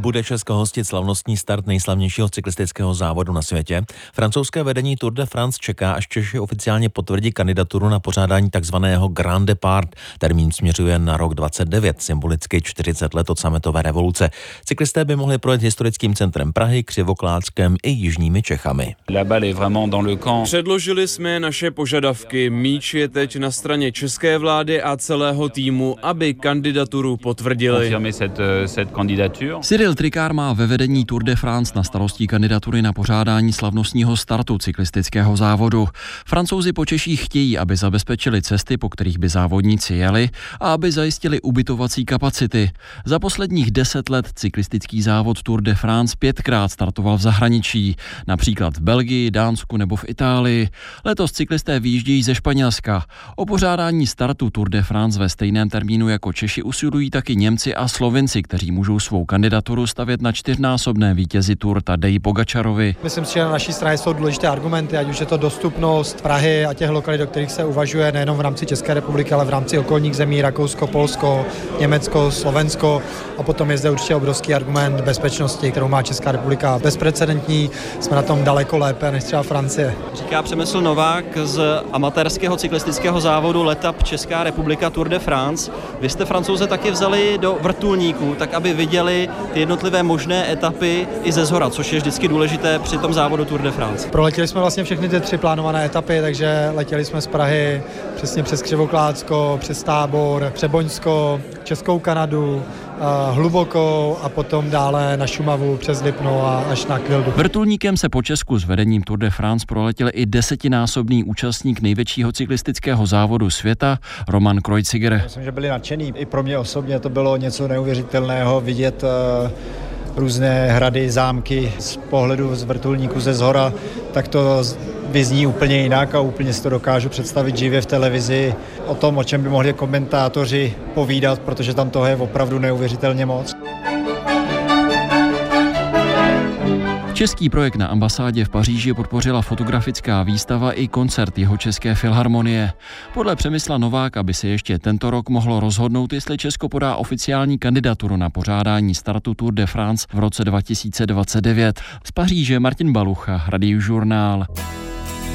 Bude Česko hostit slavnostní start nejslavnějšího cyklistického závodu na světě. Francouzské vedení Tour de France čeká, až Češi oficiálně potvrdí kandidaturu na pořádání takzvaného Grand Départ. Termín směřuje na rok 29, symbolicky 40 let od sametové revoluce. Cyklisté by mohli projet historickým centrem Prahy, Křivoklátském i jižními Čechami. Předložili jsme naše požadavky. Míč je teď na straně české vlády a celého týmu, aby kandidaturu potvrdili. Cyril Tricard má ve vedení Tour de France na starosti kandidatury na pořádání slavnostního startu cyklistického závodu. Francouzi po Češích chtějí, aby zabezpečili cesty, po kterých by závodníci jeli, a aby zajistili ubytovací kapacity. Za posledních 10 let cyklistický závod Tour de France 5krát startoval v zahraničí, například v Belgii, Dánsku nebo v Itálii. Letos cyklisté vyjíždějí ze Španělska. O pořádání startu Tour de France ve stejném termínu jako Češi usilují taky Němci a Slovinci, kteří můžou svou kandidaturu stavět na 4násobné vítězi Tour Tadeji Pogačarovi. Myslím si, že na naší straně jsou důležité argumenty, ať už je to dostupnost Prahy a těch lokalit, do kterých se uvažuje nejenom v rámci České republiky, ale v rámci okolních zemí, Rakousko, Polsko, Německo, Slovensko, a potom je zde určitě obrovský argument bezpečnosti, kterou má Česká republika bezprecedentní. Jsme na tom daleko lépe než třeba Francie. Říká Přemysl Novák z amatérského cyklistického závodu Letap Česká republika Tour de France. Vy jste Francouze taky vzali do vrtulníku, tak aby viděli ty jednotlivé možné etapy i ze zhora, což je vždycky důležité při tom závodu Tour de France. Proletěli jsme vlastně všechny ty 3 plánované etapy, takže letěli jsme z Prahy přesně přes Křivoklátsko, přes Tábor, Třeboňsko, Českou Kanadu, Hlubokou a potom dále na Šumavu přes Lipno a až na Kvildu. Vrtulníkem se po Česku s vedením Tour de France proletěl i 10násobný účastník největšího cyklistického závodu světa Roman Kreuziger. Myslím, že byli nadšený. I pro mě osobně to bylo něco neuvěřitelného vidět různé hrady, zámky z pohledu z vrtulníku ze zhora, tak to vyzní úplně jinak a úplně si to dokážu představit živě v televizi o tom, o čem by mohli komentátoři povídat, protože tam toho je opravdu neuvěřitelně moc. Český projekt na ambasádě v Paříži podpořila fotografická výstava i koncert Jihočeské filharmonie. Podle Přemysla Nováka by se ještě tento rok mohlo rozhodnout, jestli Česko podá oficiální kandidaturu na pořádání startu Tour de France v roce 2029. Z Paříže Martin Balucha, Radiožurnál.